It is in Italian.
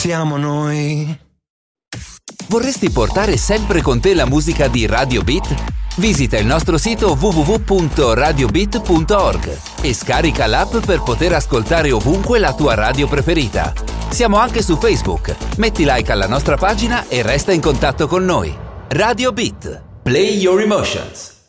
Siamo noi. Vorresti portare sempre con te la musica di Radio Beat? Visita il nostro sito www.radiobeat.org e scarica l'app per poter ascoltare ovunque la tua radio preferita. Siamo anche su Facebook. Metti like alla nostra pagina e resta in contatto con noi. Radio Beat. Play your emotions.